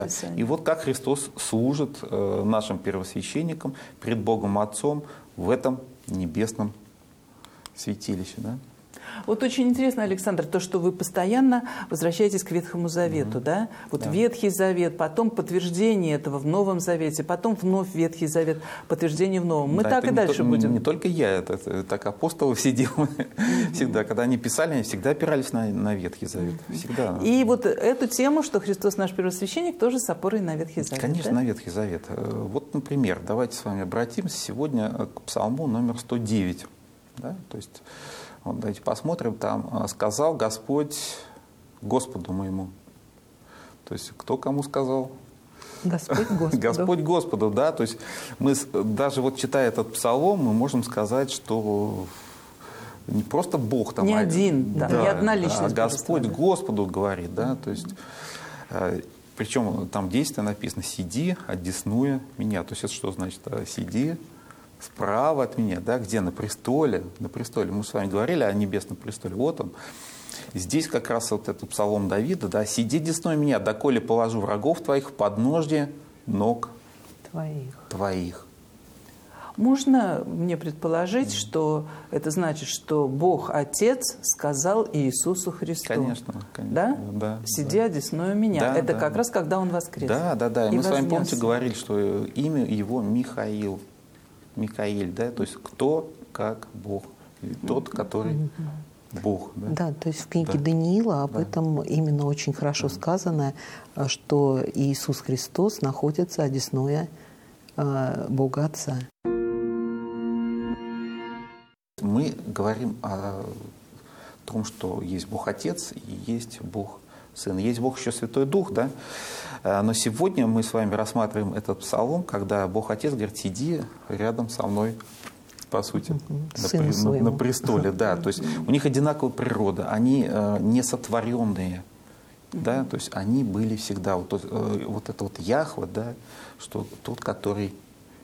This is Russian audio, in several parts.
И вот как Христос служит нашим первосвященникам пред Богом Отцом в этом небесном святилище. Да? Вот очень интересно, Александр, то, что вы постоянно возвращаетесь к Ветхому Завету, да? Вот Ветхий Завет, потом подтверждение этого в Новом Завете, потом вновь Ветхий Завет, подтверждение в Новом. Мы так и дальше будем. Не только я, это так апостолы все делали всегда. Когда они писали, они всегда опирались на Ветхий Завет. Всегда. И вот эту тему, что Христос наш первосвященник, тоже с опорой на Ветхий Завет. Конечно, да? на Ветхий Завет. Вот, например, давайте с вами обратимся сегодня к Псалму номер 109. Да? То есть, вот, давайте посмотрим, там сказал Господь Господу моему. То есть кто кому сказал? Господь Господу. Господь Господу, да. То есть мы даже вот читая этот псалом, мы можем сказать, что не просто Бог там, не один, да, не одна личность. А Господь Господу говорит, да. То есть причем там действие написано: сиди, одесную меня. То есть это что значит? Сиди справа от меня, да, где? На престоле. На престоле. Мы с вами говорили о небесном престоле. Вот он. Здесь как раз вот этот псалом Давида, да, «Сиди десной меня, доколе положу врагов твоих в подножье ног твоих». Можно мне предположить, что это значит, что Бог Отец сказал Иисусу Христу? Конечно. Да? Да, «Сиди одесную меня». Да, это да. как раз когда Он воскрес. Да. И мы с вами, помните, вознесся. говорили, что имя его Михаил. Микаэль, да, то есть кто как Бог, тот, который Бог. Да, да, то есть в книге Даниила об этом именно очень хорошо сказано, что Иисус Христос находится одесную Бога Отца. Мы говорим о том, что есть Бог Отец и есть Бог Сын. Есть Бог еще Святой Дух, да? Но сегодня мы с вами рассматриваем этот псалом, когда Бог Отец говорит: сиди рядом со мной, по сути, на престоле. Да. То есть у них одинаковая природа, они не сотворенные, да? То есть они были всегда. Вот это вот Яхва, да? Что тот, который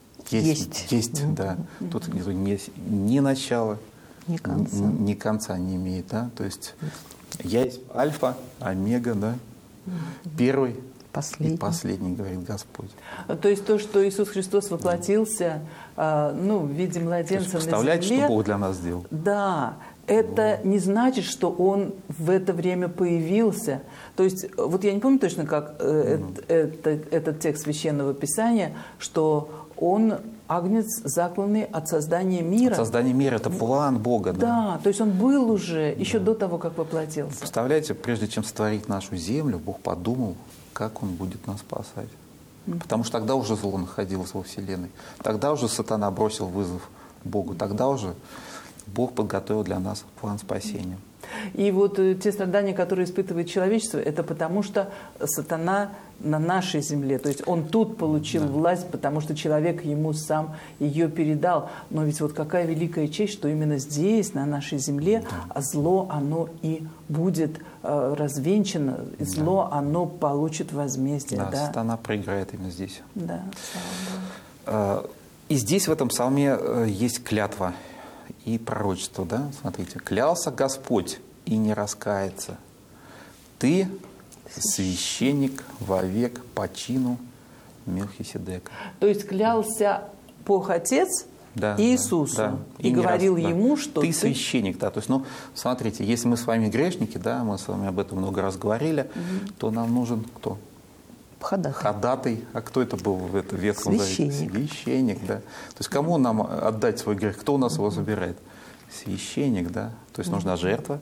есть, да. Тот, ни начала, ни конца не имеет, да? То есть я есть альфа, омега, да? Первый и последний, говорит Господь. То есть то, что Иисус Христос воплотился в виде младенца на земле. Представляете, что Бог для нас сделал? Да. Это не значит, что Он в это время появился. То есть, вот я не помню точно, как этот текст Священного Писания, что Он агнец, закланный от создания мира. От создания мира – это план Бога. Да, то есть Он был уже еще до того, как воплотился. Представляете, прежде чем сотворить нашу землю, Бог подумал, как Он будет нас спасать. Потому что тогда уже зло находилось во Вселенной. Тогда уже сатана бросил вызов Богу. Тогда уже Бог подготовил для нас план спасения. И вот те страдания, которые испытывает человечество, это потому что сатана на нашей земле. То есть он тут получил власть, потому что человек ему сам ее передал. Но ведь вот какая великая честь, что именно здесь, на нашей земле, зло, оно и будет развенчано, и зло, оно получит возмездие. Да, сатана проиграет именно здесь. Да, слава Богу. И здесь, в этом псалме, есть клятва и пророчество, да? Смотрите. «Клялся Господь и не раскается. Ты священник вовек по чину Мелхиседека». То есть клялся Бог Отец Иисусу и говорил ему, что ты священник. Да. То есть, смотрите, если мы с вами грешники, да, мы с вами об этом много раз говорили, то нам нужен кто? Ходатай. А кто это был в этом Ветхом Завете? Священник, да. То есть кому нам отдать свой грех? Кто у нас его забирает? Священник, да. То есть нужна жертва,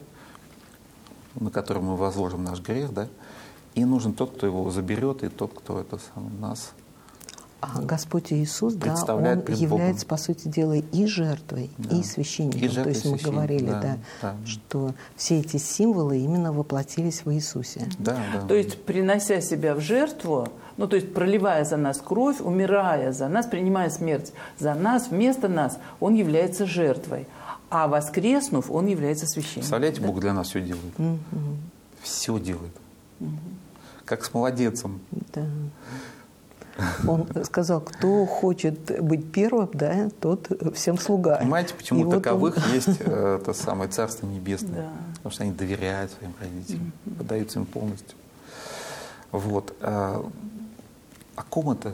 на которую мы возложим наш грех, да. И нужен тот, кто его заберет, и тот, кто это сам нас Господь Иисус, Он является, по сути дела, и жертвой, и священником. То есть мы говорили, что все эти символы именно воплотились в Иисусе. То есть, принося себя в жертву, то есть проливая за нас кровь, умирая за нас, принимая смерть за нас, вместо нас, Он является жертвой. А воскреснув, Он является священником. Представляете, Бог для нас все делает. Все делает. Как с младенцем. Да. Он сказал, кто хочет быть первым, да, тот всем слуга. Понимаете, почему таковых есть это самое Царство Небесное? Потому что они доверяют своим родителям, поддаются им полностью. Вот. о ком это